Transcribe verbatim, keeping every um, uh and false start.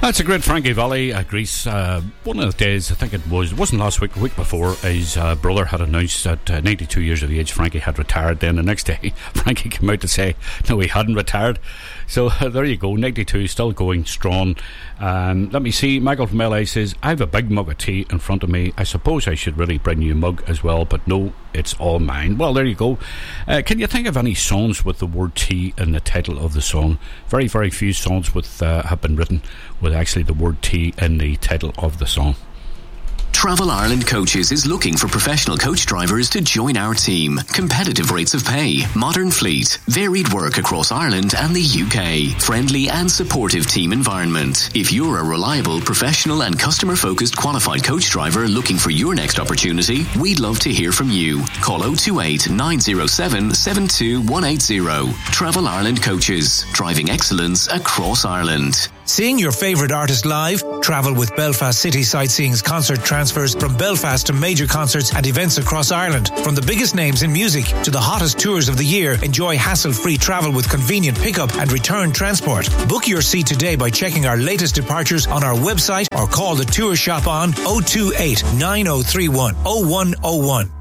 That's a great Frankie Valli, uh, Greece. Uh, one of the days, I think it was, it wasn't last week, the week before, his uh, brother had announced that uh, ninety-two years of age, Frankie had retired. Then the next day, Frankie came out to say, no, he hadn't retired. So uh, there you go, ninety-two, still going strong. Um, let me see, Michael from L A says, I have a big mug of tea in front of me. I suppose I should really bring you a mug as well, but no, it's all mine. Well, there you go. Uh, can you think of any songs with the word tea in the title of the song? Very, very few songs with uh, have been written with actually the word tea in the title of the song. Travel Ireland Coaches is looking for professional coach drivers to join our team. Competitive rates of pay, modern fleet, varied work across Ireland and the U K. Friendly and supportive team environment. If you're a reliable, professional and customer-focused qualified coach driver looking for your next opportunity, we'd love to hear from you. Call oh two eight, nine oh seven, seven two one eight oh. Travel Ireland Coaches. Driving excellence across Ireland. Seeing your favourite artist live? Travel with Belfast City Sightseeing's concert transfers from Belfast to major concerts and events across Ireland. From the biggest names in music to the hottest tours of the year, enjoy hassle-free travel with convenient pickup and return transport. Book your seat today by checking our latest departures on our website or call the tour shop on oh two eight, nine oh three one, oh one oh one.